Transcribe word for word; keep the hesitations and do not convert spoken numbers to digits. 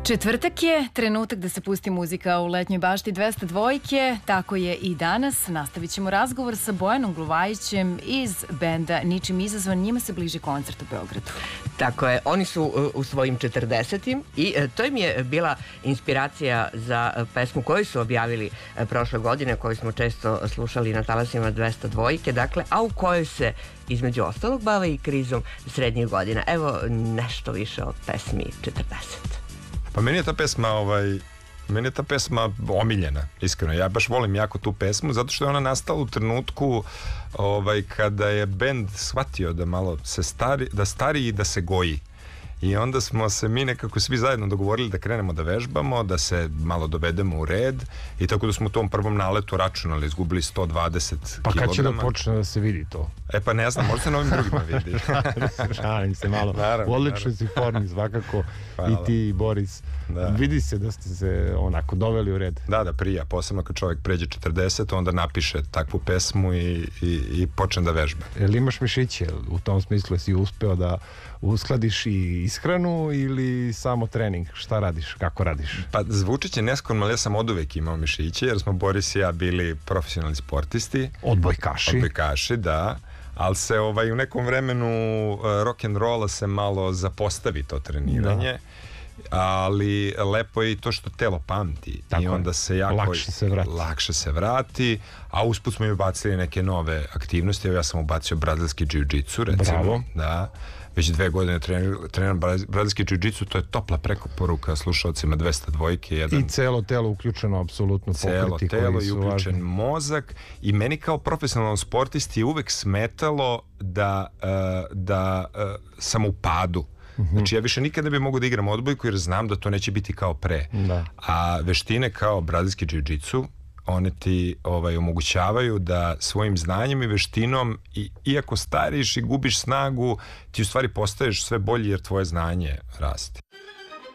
Četvrtak je trenutak da se pusti muzika u letnjoj bašti dvesta dvojke, tako je i danas. Nastavit ćemo razgovor sa Bojanom Gluvajićem iz benda Ničim izazvan, njima se bliži koncert u Beogradu. Tako je, oni su u svojim četrdesetim i to im je bila inspiracija za pesmu koju su objavili prošle godine, koju smo često slušali na talasima dvesta dvojke, dakle, a u kojoj se između ostalog bave i krizom srednjih godina. Evo nešto više o pesmi četrdeset. Pa meni je ta pesma ovaj, meni je ta pesma omiljena, iskreno. Ja baš volim jako tu pesmu, zato što je ona nastala u trenutku ovaj, kada je bend shvatio da malo se stari, da stari i da se goji. I onda smo se mi nekako svi zajedno dogovorili da krenemo da vežbamo, da se malo dovedemo u red i tako da smo u tom prvom naletu računali, izgubili sto dvadeset kilograma. Pa kad će da počne da se vidi to? E pa ne znam, možda se na ovim drugima vidi. Šalim se malo. Naravno, u odličnoj si formi svakako. Hvala. I ti i Boris. Da. Vidi se da ste se onako doveli u red. Da, da, prija. Posebno kad čovjek pređe četrdeset, onda napiše takvu pesmu i, i, i počne da vežba. Jel imaš mišiće? U tom smislu si uspeo da uskladiš i ishranu ili samo trening? Šta radiš? Kako radiš? Pa zvučit će neskromno, ali ja sam od uvek imao mišiće, jer smo Boris i ja bili profesionalni sportisti. Odbojkaši. Odbojkaši, da. Ali se ovaj, u nekom vremenu uh, rock'n'rolla se malo zapostavi to treniranje. Da. Ali lepo je i to što telo pamti. Tako i onda se jako lakše se vrati. Lakše se vrati, a usput smo i ubacili neke nove aktivnosti. Evo ja sam ubacio brazilski jiu-jitsu, recimo. Bravo. Da. Već dve godine treniram brazilski jiu-jitsu, to je topla preporuka slušalcima dvesta dvojke. Jedan... I celo telo uključeno, apsolutno pokreti. Celo telo i uključen važni. mozak i meni kao profesionalnom sportisti je uvek smetalo da, uh, da uh, sam u padu. Znači ja više nikad ne bi mogu da igram odbojku jer znam da to neće biti kao pre. Da. A veštine kao brazilski jiu-jitsu, one ti ovaj, omogućavaju da svojim znanjem i veštinom i, iako stariš i gubiš snagu, ti u stvari postaješ sve bolji jer tvoje znanje raste.